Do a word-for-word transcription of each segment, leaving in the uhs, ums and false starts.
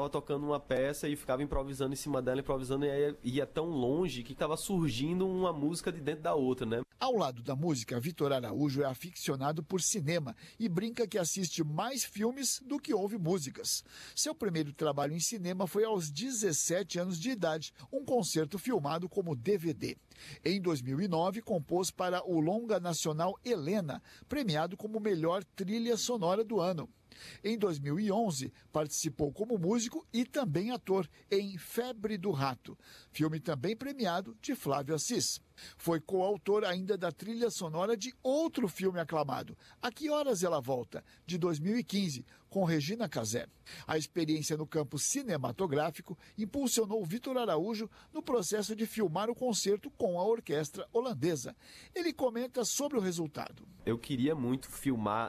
tava tocando uma peça e ficava improvisando em cima dela, improvisando, e aí ia tão longe que tava surgindo uma música de dentro da outra, né? Ao lado da música, Vitor Araújo é aficionado por cinema e brinca que assiste mais filmes do que ouve músicas. Seu primeiro trabalho em cinema foi aos dezessete anos de idade, um concerto filmado como D V D. Em dois mil e nove, compôs para o longa nacional Helena, premiado como melhor trilha sonora do ano. Em dois mil e onze, participou como músico e também ator em Febre do Rato, filme também premiado de Flávio Assis. Foi coautor ainda da trilha sonora de outro filme aclamado, A Que Horas Ela Volta, de dois mil e quinze, com Regina Casé. A experiência no campo cinematográfico impulsionou Vitor Araújo no processo de filmar o concerto com a orquestra holandesa. Ele comenta sobre o resultado. Eu queria muito filmar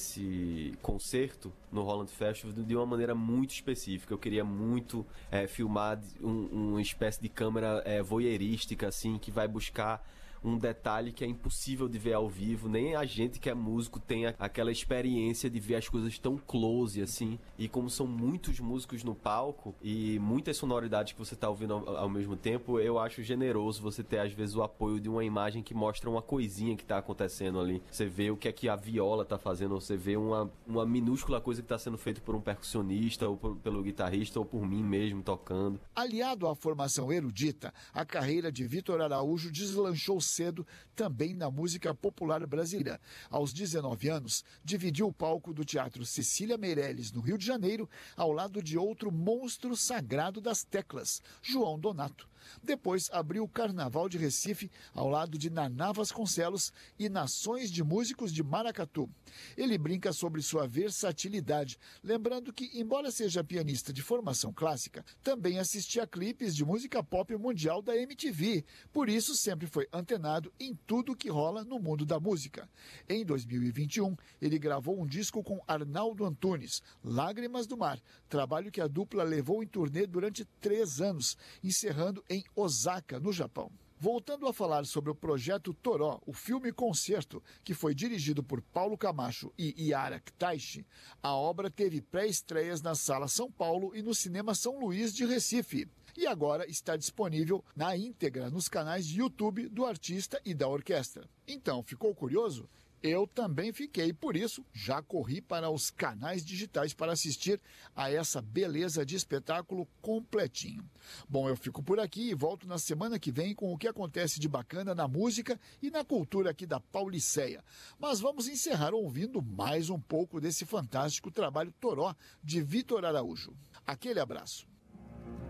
esse concerto no Holland Festival de uma maneira muito específica. Eu queria muito é, filmar um, uma espécie de câmera é, voyeurística, assim, que vai buscar um detalhe que é impossível de ver ao vivo. Nem a gente que é músico tem aquela experiência de ver as coisas tão close, assim. E como são muitos músicos no palco e muitas sonoridades que você está ouvindo ao, ao mesmo tempo, eu acho generoso você ter, às vezes, o apoio de uma imagem que mostra uma coisinha que está acontecendo ali. Você vê o que é que a viola está fazendo, você vê uma, uma minúscula coisa que está sendo feita por um percussionista, ou por, pelo guitarrista, ou por mim mesmo tocando. Aliado à formação erudita, a carreira de Vitor Araújo deslanchou cedo também na música popular brasileira. Aos dezenove anos, dividiu o palco do Teatro Cecília Meirelles, no Rio de Janeiro, ao lado de outro monstro sagrado das teclas, João Donato. Depois abriu o Carnaval de Recife, ao lado de Naná Vasconcelos e Nações de Músicos de Maracatu. Ele brinca sobre sua versatilidade, lembrando que, embora seja pianista de formação clássica, também assistia a clipes de música pop mundial da M T V. Por isso, sempre foi antenado em tudo que rola no mundo da música. Em dois mil e vinte e um, ele gravou um disco com Arnaldo Antunes, Lágrimas do Mar, trabalho que a dupla levou em turnê durante três anos, encerrando em Osaka, no Japão. Voltando a falar sobre o projeto Toró, o filme-concerto, que foi dirigido por Paulo Camacho e Yara Ktaishi, a obra teve pré-estreias na Sala São Paulo e no Cinema São Luís de Recife. E agora está disponível na íntegra nos canais de YouTube do artista e da orquestra. Então, ficou curioso? Eu também fiquei, por isso já corri para os canais digitais para assistir a essa beleza de espetáculo completinho. Bom, eu fico por aqui e volto na semana que vem com o que acontece de bacana na música e na cultura aqui da Pauliceia. Mas vamos encerrar ouvindo mais um pouco desse fantástico trabalho Toró de Vitor Araújo. Aquele abraço.